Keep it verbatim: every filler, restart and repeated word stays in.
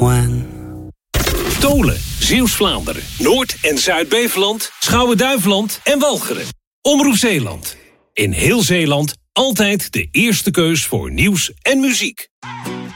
when. Tolen, Zeeuws-Vlaanderen, Noord- en Zuid-Beveland, Schouwen-Duiveland en Walcheren. Omroep Zeeland. In heel Zeeland altijd de eerste keus voor nieuws en muziek.